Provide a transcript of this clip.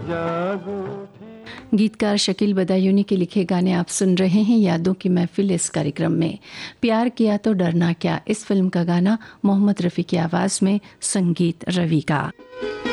गीतकार शकील बदायूनी के लिखे गाने आप सुन रहे हैं यादों की महफिल इस कार्यक्रम में। प्यार किया तो डरना क्या, इस फिल्म का गाना मोहम्मद रफ़ी की आवाज़ में, संगीत रवि का।